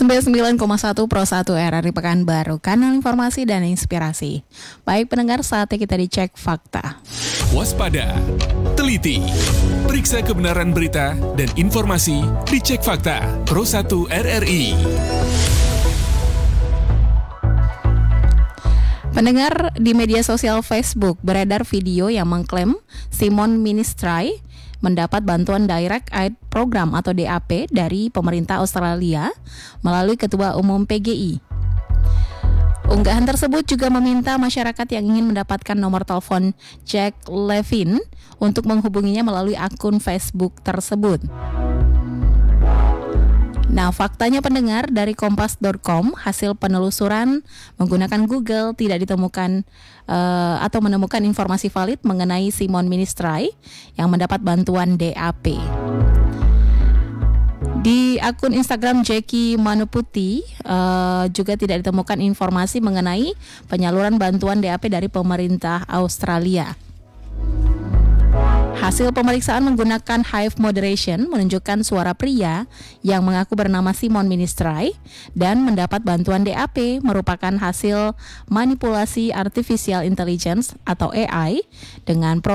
99,1 Pro 1 RRI Pekanbaru, kanal informasi dan inspirasi. Baik pendengar, saatnya kita dicek fakta. Waspada, teliti, periksa kebenaran berita dan informasi dicek fakta Pro 1 RRI. Pendengar, di media sosial Facebook beredar video yang mengklaim Simon Ministry mendapat bantuan Direct Aid Program atau DAP dari pemerintah Australia melalui Ketua Umum PGI. Unggahan tersebut juga meminta masyarakat yang ingin mendapatkan nomor telepon Jack Levin untuk menghubunginya melalui akun Facebook tersebut. Nah, faktanya pendengar, dari kompas.com, hasil penelusuran menggunakan Google tidak ditemukan atau menemukan informasi valid mengenai Simon Ministry yang mendapat bantuan DAP. Di akun Instagram Jackie Manuputi juga tidak ditemukan informasi mengenai penyaluran bantuan DAP dari pemerintah Australia. Hasil pemeriksaan menggunakan Hive Moderation menunjukkan suara pria yang mengaku bernama Simon Ministry dan mendapat bantuan DAP merupakan hasil manipulasi artificial intelligence atau AI dengan